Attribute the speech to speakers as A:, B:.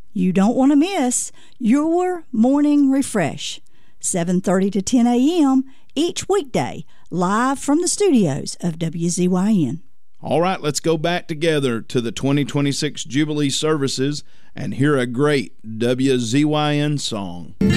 A: You don't want to miss your Morning Refresh, 7:30 to 10 a.m. each weekday, live from the studios of WZYN.
B: All right, let's go back together to the 2026 Jubilee services and hear a great WZYN song.